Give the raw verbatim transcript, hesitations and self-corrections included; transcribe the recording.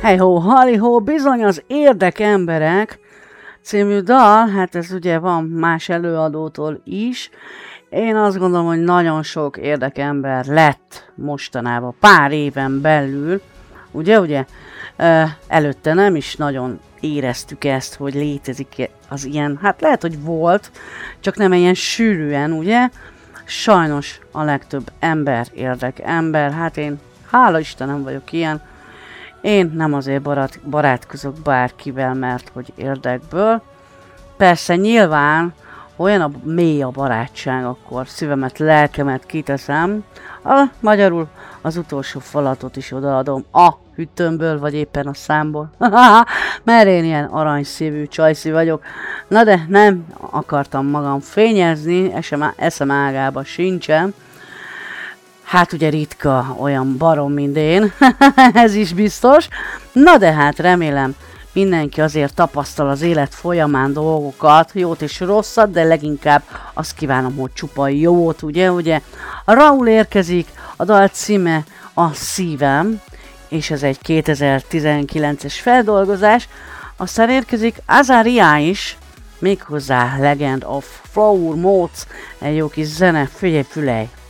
Hey ho, hali ho, bizony az Érdekemberek című dal, hát ez ugye van más előadótól is. Én azt gondolom, hogy nagyon sok érdekember lett mostanában, pár éven belül. Ugye, ugye, előtte nem is nagyon éreztük ezt, hogy létezik az ilyen, hát lehet, hogy volt, csak nem ilyen sűrűen, ugye? Sajnos a legtöbb ember érdekember, hát én, hála Istenem vagyok ilyen. Én nem azért barát, barátkozok bárkivel, mert hogy érdekből. Persze nyilván olyan a mély a barátság, akkor szívemet, lelkemet kiteszem. A, magyarul az utolsó falatot is odaadom a hűtőmből, vagy éppen a számból. Mert én ilyen aranyszívű csajszí vagyok. Na de nem akartam magam fényezni, eszem, eszem ágába sincsen. Hát ugye ritka olyan barom, mint én, ez is biztos. Na de hát remélem mindenki azért tapasztal az élet folyamán dolgokat, jót és rosszat, de leginkább azt kívánom, hogy csupa jót, ugye, ugye. A Raúl érkezik, a dal címe a Szívem, és ez egy kétezer-tizenkilences feldolgozás. Aztán érkezik Azaria is, méghozzá Legend of Flower Modes, egy jó kis zene, figyelj, fülej!